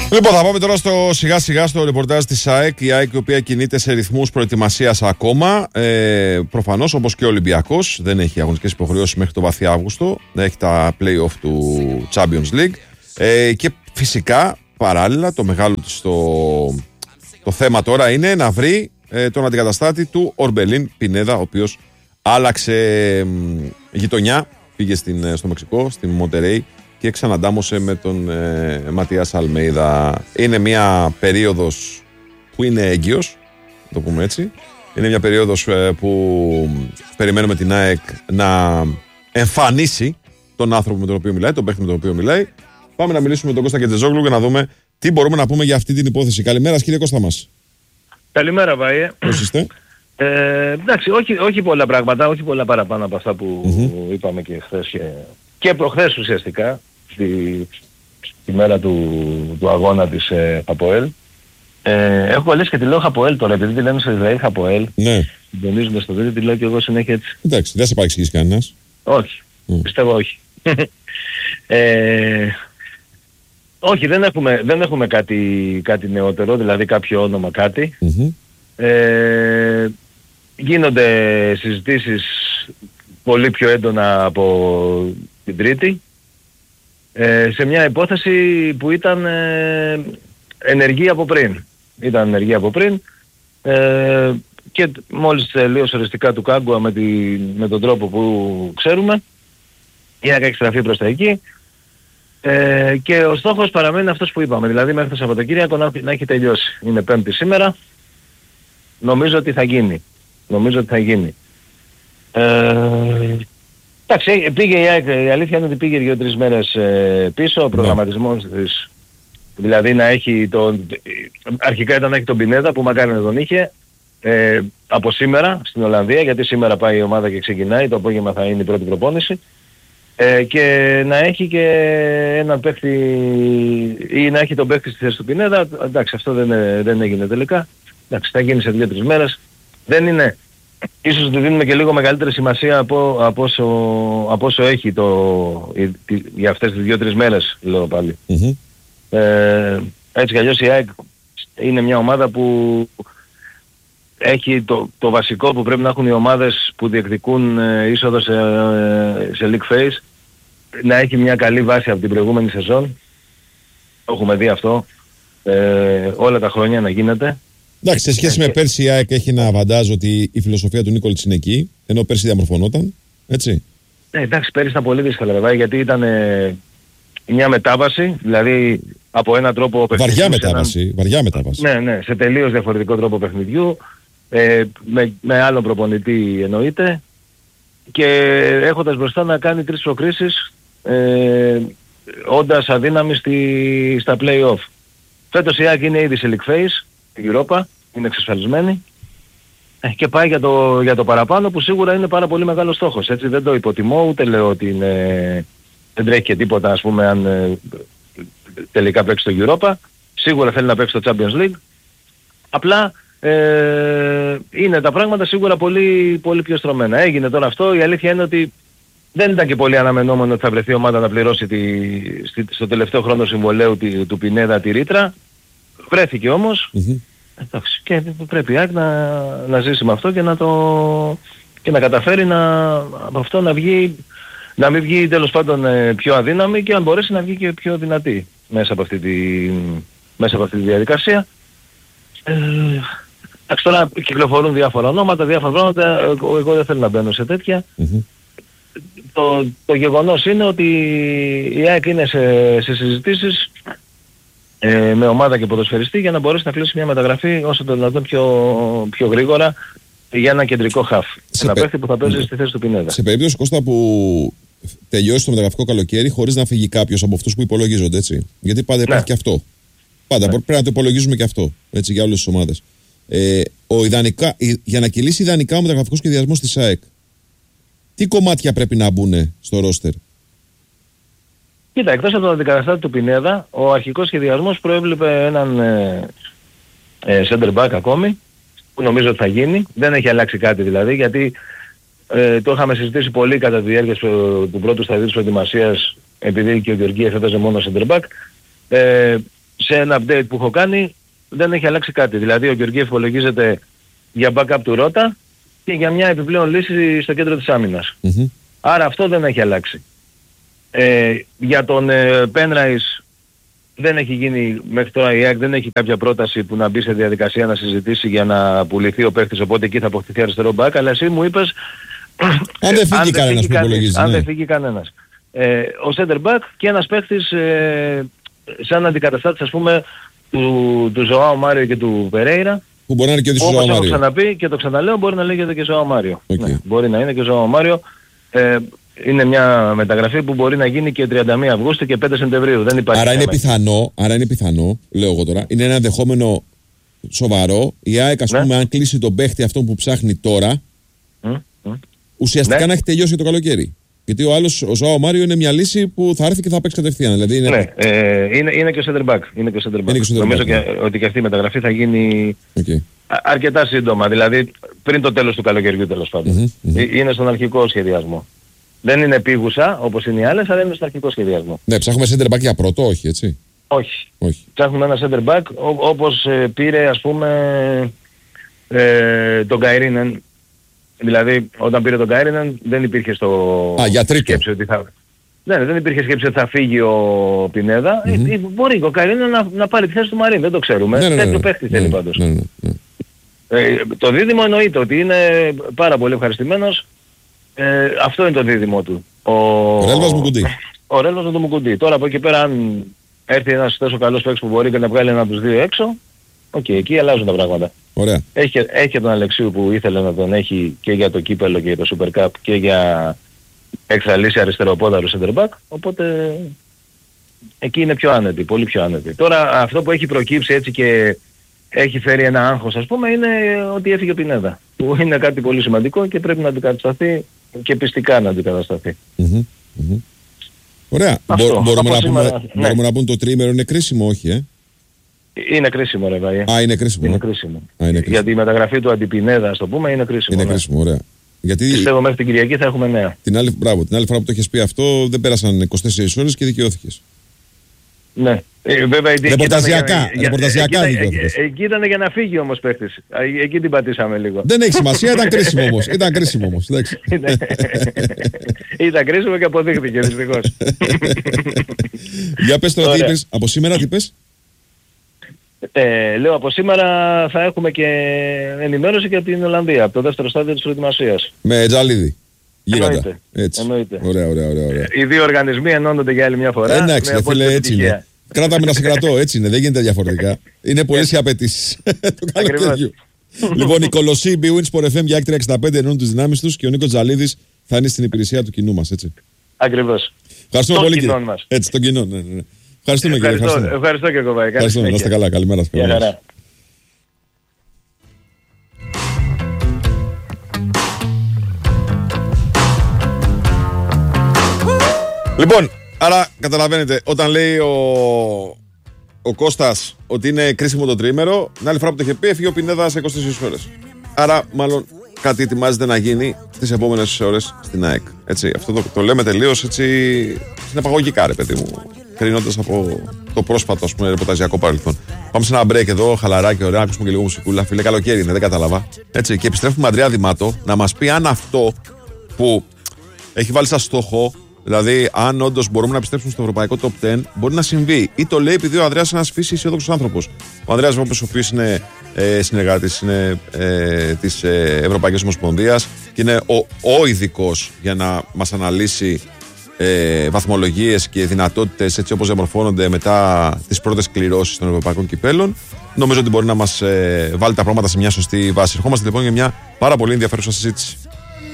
Λοιπόν, θα πάμε τώρα σιγά σιγά στο ρεπορτάζ της ΑΕΚ. Η ΑΕΚ, η οποία κινείται σε ρυθμούς προετοιμασίας ακόμα. Προφανώς, όπως και ο Ολυμπιακός, δεν έχει αγωνιστικές υποχρεώσεις μέχρι το βαθύ Αύγουστο. Έχει τα play-off του Champions League. Και φυσικά, παράλληλα, το μεγάλο το θέμα τώρα είναι να βρει τον αντικαταστάτη του Ορμπελίν Πινέδα, ο οποίος άλλαξε γειτονιά, πήγε στο Μεξικό, στην Μοντερέι, και ξαναντάμωσε με τον Ματίας Αλμέιδα. Είναι μια περίοδος που είναι έγκυος, να το πούμε έτσι. Είναι μια περίοδος που περιμένουμε την ΑΕΚ να εμφανίσει τον άνθρωπο με τον οποίο μιλάει, τον παίχτη με τον οποίο μιλάει. Πάμε να μιλήσουμε με τον Κώστα Κετζεζόγλου για να δούμε τι μπορούμε να πούμε για αυτή την υπόθεση. Καλημέρα, κύριε Κώστα μας. Καλημέρα, Βάιε. Πώς είστε? Εντάξει, όχι πολλά πράγματα, όχι πολλά παραπάνω από αυτά που είπαμε και χθες και προχθές ουσιαστικά, τη μέρα του αγώνα της Χαποέλ. Έχω κολλήσει και τη λέω Χαποέλ τώρα, επειδή τη λέμε σε Ισραήλ Χαποέλ. Ναι. Συντονίζουμε στο βίντεο, τη λέω και εγώ συνέχεια έτσι. Εντάξει, δεν σε παρεξηγήσει κανένας. Όχι, πιστεύω όχι. Όχι, δεν έχουμε κάτι νεότερο, δηλαδή κάποιο όνομα κάτι. Γίνονται συζητήσεις πολύ πιο έντονα από την Τρίτη, σε μια υπόθεση που ήταν ενεργή από πριν. Και μόλις τελείωσε οριστικά του Κάγκουα με τον τρόπο που ξέρουμε, η ΑΕΚ έχει στραφεί προς τα εκεί. Και ο στόχος παραμένει αυτός που είπαμε, δηλαδή μέχρι το Σαββατοκύριακο να έχει τελειώσει. Είναι Πέμπτη σήμερα. Νομίζω ότι θα γίνει. Εντάξει, πήγε η ΑΕΚ, η αλήθεια είναι ότι πήγε 2-3 μέρες πίσω, ο προγραμματισμός της, δηλαδή να έχει αρχικά ήταν να έχει τον Πινέδα, που μακάρι να τον είχε, από σήμερα στην Ολλανδία, γιατί σήμερα πάει η ομάδα και ξεκινάει, το απόγευμα θα είναι η πρώτη προπόνηση. Και να έχει και έναν παίχτη, ή να έχει τον παίχτη στη θέση του Πινέδα. Εντάξει, αυτό δεν έγινε τελικά. Εντάξει, θα γίνει σε 2-3 μέρες. Δεν είναι, ίσως του δίνουμε και λίγο μεγαλύτερη σημασία από όσο έχει για αυτές τις 2-3 μέρες, λέω πάλι. Έτσι κι αλλιώς η ΑΕΚ είναι μια ομάδα που έχει το βασικό που πρέπει να έχουν οι ομάδες που διεκδικούν είσοδο σε League Phase, να έχει μια καλή βάση από την προηγούμενη σεζόν. Το έχουμε δει αυτό όλα τα χρόνια να γίνεται. Εντάξει, σε σχέση με πέρσι η ΑΕΚ έχει ένα αβαντάζ ότι η φιλοσοφία του Νίκολιτς είναι εκεί, ενώ πέρσι διαμορφωνόταν, έτσι. Εντάξει, πέρσι ήταν πολύ δύσκολα βέβαια, γιατί ήταν μια μετάβαση, δηλαδή από έναν τρόπο βαριά μετάβαση. Ναι, σε τελείως διαφορετικό τρόπο παιχνιδιού. Με άλλον προπονητή εννοείται, και έχοντας μπροστά να κάνει 3 προκρίσεις, όντας αδύναμη στα play-off. Φέτος η ΑΕΚ είναι ήδη σε League Phase, η Europa, είναι εξασφαλισμένη, και πάει για το παραπάνω, που σίγουρα είναι πάρα πολύ μεγάλος στόχος. Έτσι, δεν το υποτιμώ, ούτε λέω ότι δεν τρέχει και τίποτα, ας πούμε, αν τελικά παίξει το Europa. Σίγουρα θέλει να παίξει το Champions League. Απλά είναι τα πράγματα σίγουρα πολύ, πολύ πιο στρωμένα. Έγινε τώρα αυτό, η αλήθεια είναι ότι δεν ήταν και πολύ αναμενόμενο ότι θα βρεθεί η ομάδα να πληρώσει στο τελευταίο χρόνο συμβολαίου του Πινέδα τη ρήτρα. Βρέθηκε όμως, εντάξει, και πρέπει η ΑΕΚ να ζήσει με αυτό και να καταφέρει από αυτό να μην βγει τέλος πάντων πιο αδύναμη, και αν μπορέσει να βγει και πιο δυνατή μέσα από αυτή τη διαδικασία. Εντάξει, τώρα κυκλοφορούν διάφορα ονόματα, διάφορα πράγματα, εγώ δεν θέλω να μπαίνω σε τέτοια. Το γεγονός είναι ότι η ΑΕΚ είναι σε συζητήσεις με ομάδα και ποδοσφαιριστή για να μπορέσει να κλείσει μια μεταγραφή όσο το δυνατόν πιο γρήγορα για ένα κεντρικό χαφ. Ένα παίχτη που θα παίζει στη θέση του Πινέδα. Σε περίπτωση, Κώστα, που τελειώσει το μεταγραφικό καλοκαίρι χωρίς να φύγει κάποιος από αυτούς που υπολογίζονται, έτσι. Γιατί πάντα υπάρχει και αυτό. Πάντα πρέπει να το υπολογίζουμε και αυτό, έτσι, για όλες τις ομάδες. Για να κυλήσει ιδανικά ο μεταγραφικός σχεδιασμός της ΑΕΚ, τι κομμάτια πρέπει να μπουν στο ρόστερ? Κοίτα, εκτός από τον αντικαταστάτη του Πινέδα, ο αρχικός σχεδιασμός προέβλεπε έναν center back ακόμη, που νομίζω ότι θα γίνει. Δεν έχει αλλάξει κάτι δηλαδή, γιατί το είχαμε συζητήσει πολύ κατά τη διάρκεια του πρώτου σταδίου της προετοιμασίας, επειδή και ο Γεωργίας έπαιζε μόνο center back. σε ένα update που έχω κάνει δεν έχει αλλάξει κάτι. Δηλαδή ο Γεωργίευ υπολογίζεται για backup του Ρώτα και για μια επιπλέον λύση στο κέντρο της άμυνας. Άρα αυτό δεν έχει αλλάξει. Για τον Penrice δεν έχει γίνει μέχρι τώρα, η ΑΕΚ δεν έχει κάποια πρόταση που να μπει σε διαδικασία να συζητήσει για να πουληθεί ο παίκτης, οπότε εκεί θα αποκτηθεί αριστερό μπακ, αλλά εσύ μου είπες αν δεν φύγει κανένας που υπολογίζει. Αν δεν φύγει κανένας. Ο center back και ένας παίκτης σαν αντικαταστάτης ας πούμε του Ζωάο Μάριο και του Περέιρα, που μπορεί να είναι και ο Ζωάο Μάριο. Όπως έχω ξαναπεί και το ξαναλέω, μπορεί να λέγεται και Ζωάο Μάριο. Ναι, μπορεί να είναι και Ζωάο Μάριο. Είναι μια μεταγραφή που μπορεί να γίνει και 31 Αυγούστου και 5 Σεπτεμβρίου. Δεν υπάρχει. Άρα είναι πιθανό, λέω εγώ τώρα, είναι ένα ενδεχόμενο σοβαρό. Η ΑΕΚ, ας πούμε, αν κλείσει τον παίχτη αυτό που ψάχνει τώρα, ουσιαστικά να έχει τελειώσει για το καλοκαίρι. Γιατί ο άλλος, ο Ζωάο Μάριο, είναι μια λύση που θα έρθει και θα παίξει κατευθείαν. Δηλαδή είναι και ο center back. Νομίζω ότι και αυτή η μεταγραφή θα γίνει αρκετά σύντομα. Δηλαδή πριν το τέλος του καλοκαιριού, τέλος πάντων. Είναι στον αρχικό σχεδιασμό. Δεν είναι επίγουσα όπως είναι οι άλλες, αλλά είναι στον αρχικό σχεδιασμό. Ναι, ψάχνουμε center back για πρώτο, όχι έτσι. Όχι. Ψάχνουμε ένα center back όπως πήρε ας πούμε τον Καϊρίνεν. Δηλαδή όταν πήρε τον Καϊρίνεν δεν υπήρχε σκέψη ότι θα... δεν υπήρχε σκέψη ότι θα φύγει ο Πινέδα. Μπορεί ο Καϊρίνεν να πάρει τη θέση του Μαρίν, δεν το ξέρουμε. Τέτοιο παίχτη θέλει πάντως. Το δίδυμο εννοείται ότι είναι πάρα πολύ ευχαριστημένος. Αυτό είναι το δίδυμο του. Ο Ρέλβας Μουκουντή. Ο Ρέλβας με το Μουκουντή. Τώρα από εκεί πέρα αν έρθει ένας τόσο καλός παίκτης που μπορεί και να βγάλει ένα από τους δύο έξω, εκεί αλλάζουν τα πράγματα. Ωραία. Έχει και τον Αλεξίου που ήθελε να τον έχει και για το κύπελλο και για το Super Cup και για εξαλύσει αριστεροπόδαρο center back, οπότε εκεί είναι πιο άνετη, πολύ πιο άνετη. Τώρα αυτό που έχει προκύψει έτσι και έχει φέρει ένα άγχος ας πούμε είναι ότι έφυγε ο Πινέδα, που είναι κάτι πολύ σημαντικό και πρέπει να αντικατασταθεί και πιστικά να αντικατασταθεί. Ωραία. Μπορούμε να πούμε το τριήμερο είναι κρίσιμο, όχι Είναι κρίσιμο ρε Βάιε. Είναι κρίσιμο. Γιατί η μεταγραφή του Αντιπινέδα, ας το πούμε, είναι κρίσιμο. Είναι κρίσιμο, ωραία. Γιατί... Πιστεύω μέχρι την Κυριακή θα έχουμε νέα. Την άλλη φορά που το έχεις πει αυτό δεν πέρασαν 24 ώρες και δικαιώθηκες. Ναι. Βέβαια, ρεπορταζιακά δικαιώθηκες. Εκεί ήταν για να φύγει όμως παίχτης. Εκεί την πατήσαμε λίγο. Δεν έχει σημασία, ήταν κρίσιμο όμως. Ήταν κρίσιμο και αποδείχθηκε δυστυχώς. Για πες τώρα τι είπες, από σήμερα τι πες. Λέω από σήμερα θα έχουμε και ενημέρωση για την Ολλανδία, από το δεύτερο στάδιο της προετοιμασίας. Με Τζαλίδη. Εννοείται. Ωραία. Οι δύο οργανισμοί ενώνονται για άλλη μια φορά. Εντάξει, φίλε, έτσι είναι. Κράταμε να σε κρατώ, έτσι είναι, δεν γίνεται διαφορετικά. Είναι πολλές οι απαιτήσεις του καλοκαιριού. Λοιπόν, οι Κολοσσοί Bwin Sport FM για Άκτρια 65 ενώνουν τις δυνάμεις τους και ο Νίκος Τζαλίδης θα είναι στην υπηρεσία του κοινού μας, έτσι. Ακριβώς. Ευχαριστούμε πολύ, κύριε. Έτσι, τον κοινό, ναι. Ευχαριστούμε, κύριε. Ευχαριστώ και εγώ, Βάη. Ευχαριστούμε, να είστε καλά. Καλημέρα σας. Λοιπόν, άρα καταλαβαίνετε, όταν λέει ο Κώστας ότι είναι κρίσιμο το τριήμερο, την άλλη φορά που το είχε πει έφυγε ο Πινέδα σε 24 ώρες. Άρα, μάλλον κάτι ετοιμάζεται να γίνει τις επόμενες ώρες στην ΑΕΚ. Έτσι, αυτό το λέμε τελείως έτσι συνεπαγωγικά, ρε παιδί μου, κρίνοντας από το πρόσφατο, ας πούμε, ρεπορταζιακό παρελθόν. Πάμε σε ένα break εδώ, χαλαράκι, ωραία, να ακούσουμε και λίγο μουσικούλα. Φίλε, καλοκαίρι είναι, δεν κατάλαβα. Έτσι, και επιστρέφουμε με Αντρέα Δημάτο να μας πει αν αυτό που έχει βάλει σαν στόχο, δηλαδή αν όντως μπορούμε να επιστρέψουμε στο ευρωπαϊκό top 10, μπορεί να συμβεί. Ή το λέει επειδή ο Ανδρέας είναι ένας φύσης αισιόδοξος άνθρωπος. Ο Ανδρέας Βόπες, ο οποίος είναι συνεργάτης της Ευρωπαϊκής Ομοσπονδίας και είναι ο ειδικός για να μας αναλύσει βαθμολογίες και δυνατότητες έτσι όπως διαμορφώνονται μετά τις πρώτες κληρώσεις των ευρωπαϊκών κυπέλων. Νομίζω ότι μπορεί να μας βάλει τα πράγματα σε μια σωστή βάση. Ερχόμαστε λοιπόν για μια πάρα πολύ ενδιαφέρουσα συζήτηση.